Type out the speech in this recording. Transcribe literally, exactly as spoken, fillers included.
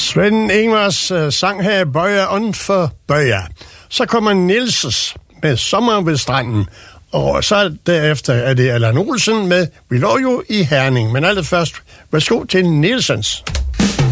Svend Ingvars uh, sang her Bøjer und for Bøjer. Så kommer Nielses med Sommer ved stranden. Og så derefter er det Allan Olsen med Vi lå jo i Herning. Men allerførst, værsgo til Nielsens.